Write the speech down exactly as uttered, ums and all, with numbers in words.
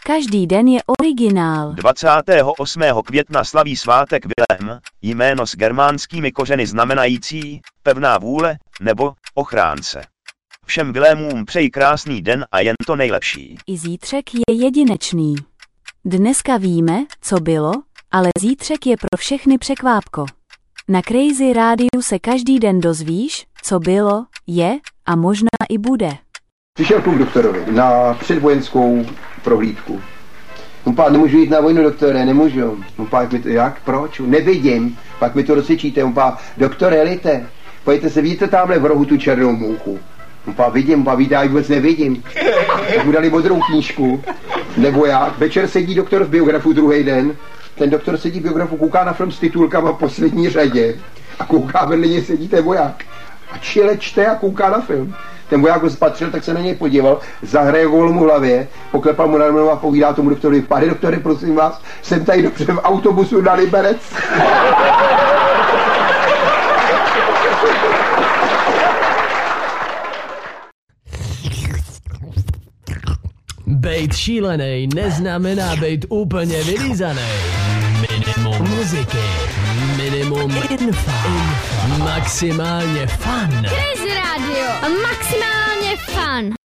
Každý den je originál. dvacátého osmého května slaví svátek Vilém, jméno s germánskými kořeny znamenající pevná vůle nebo ochránce. Všem Vilémům přeji krásný den a jen to nejlepší. I zítřek je jedinečný. Dneska víme, co bylo, ale zítřek je pro všechny překvápko. Na Crazy Rádiu se každý den dozvíš, co bylo, je a možná i bude. Přišel k doktorovi na předvojenskou prohlídku. No pán, nemůžu jít na vojnu, doktore, nemůžu. No pán, jak, jak, proč? Nevidím. Pak mi to rozsvědčíte. No pán, doktore, elite, pojďte se, vidíte tamhle v rohu tu černou mouchu. No pán, vidím, pán, vidí, já ji vůbec nevidím. Tak mu dali modrou knížku. Nebo já. Večer sedí doktor v biografu druhý den. Ten doktor sedí v biografu, kouká na film s titulkama v poslední řadě. A kouká, vedle něj sedí ten voják. A čile čte a kouká na film. Ten voják ho spatřil, tak se na něj podíval, zahraje gól mu hlavě, poklepal mu na rameno a povídá tomu doktorovi: pane doktore, prosím vás, jsem tady dobře v autobusu na Liberec. Bejt šílenej neznamená bejt úplně vylízanej. Minimum muziky, minimum infa, maximálně fun. Crazy Radio, maximálně fun.